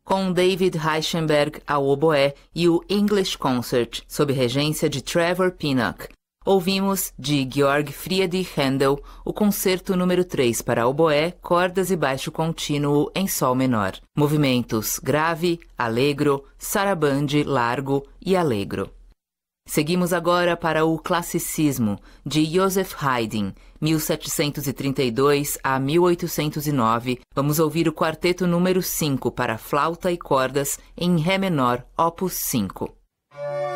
com David Reichenberg ao oboé e o English Concert, sob regência de Trevor Pinnock. Ouvimos, de Georg Friedrich Händel, o concerto número 3 para oboé, cordas e baixo contínuo em sol menor. Movimentos grave, allegro, sarabande, largo e allegro. Seguimos agora para o Classicismo, de Joseph Haydn, 1732 a 1809. Vamos ouvir o quarteto número 5 para flauta e cordas em Ré menor, opus 5.